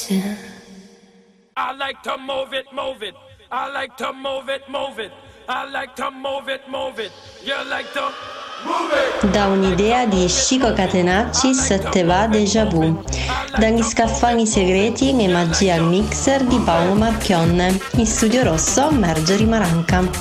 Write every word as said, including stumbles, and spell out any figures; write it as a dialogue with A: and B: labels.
A: I like to move it, move it. I like to move it, move it. I like to move it, move it. You like to move it.
B: Da un'idea di Chico Catenacci se te va déjà vu. Dagli scaffali segreti e magia al mixer di Paolo Marchionne. In studio rosso Marjorie Maranca.